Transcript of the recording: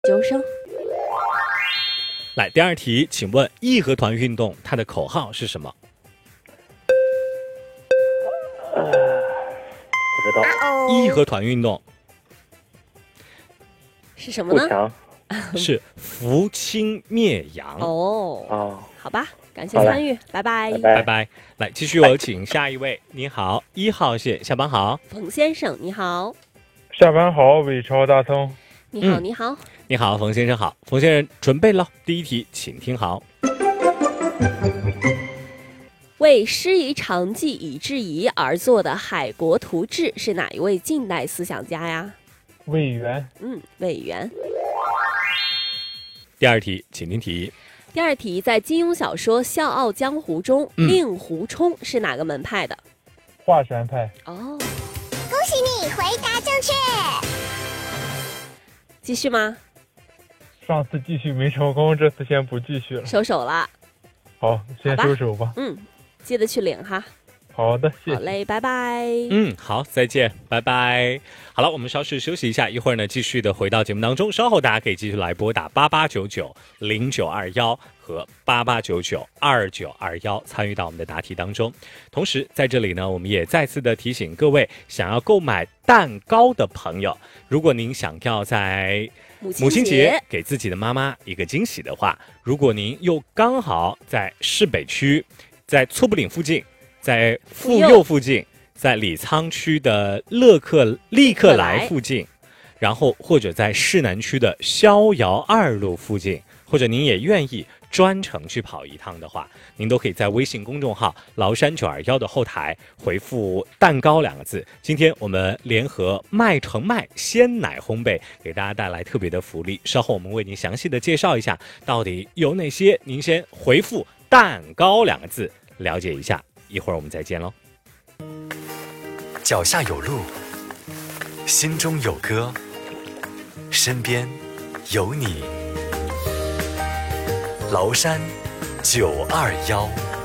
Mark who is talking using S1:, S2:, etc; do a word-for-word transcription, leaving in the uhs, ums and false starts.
S1: 究生。
S2: 来，第二题，请问义和团运动它的口号是什么？
S3: 呃，不知道。
S2: 义和团运动
S1: 是什么呢？
S3: 富强。
S2: 是扶清灭洋。
S1: 哦
S3: 哦，
S1: 好吧，感谢参与，拜拜。
S3: 拜拜。
S2: 拜拜。来，继续有请下一位。你好，一号线，下班好。
S1: 冯先生，你好。
S4: 下班好，伟超大葱。
S1: 你好，
S2: 嗯
S1: 你好。
S2: 你好，冯先生好。冯先生准备了，第一题，请听好。
S1: 为师夷长技以制夷而作的《海国图志》是哪一位近代思想家呀？
S4: 魏源。
S1: 嗯，魏源。
S2: 第二题，请听题。
S1: 第二题，在金庸小说《笑傲江湖》中，
S2: 嗯
S1: 令狐冲是哪个门派的？
S4: 华山派。
S1: 哦，
S5: 恭喜你回答正确。
S1: 继续吗？
S4: 上次继续没成功，这次先不继续了。
S1: 收手了。
S4: 好，先
S1: 好吧
S4: 收手吧。
S1: 嗯，记得去领哈。
S4: 好的，谢谢。
S1: 好嘞，拜拜。
S2: 嗯，好，再见，拜拜。好了，我们稍事休息一下，一会儿呢继续的回到节目当中。稍后大家可以继续来拨打八八九九零九二幺和八八九九二九二幺参与到我们的答题当中。同时在这里呢，我们也再次的提醒各位，想要购买蛋糕的朋友，如果您想要在
S1: 母亲
S2: 母亲节给自己的妈妈一个惊喜的话，如果您又刚好在市北区，在错布岭附近，在妇幼附近，在李沧区的乐克利克莱附近，然后或者在市南区的逍遥二路附近，或者您也愿意专程去跑一趟的话，您都可以在微信公众号崂山九二幺的后台回复蛋糕两个字。今天我们联合麦城麦鲜奶烘焙给大家带来特别的福利，稍后我们为您详细的介绍一下到底有哪些，您先回复蛋糕两个字了解一下，一会儿我们再见喽。
S6: 脚下有路，心中有歌，身边有你。崂山九二幺。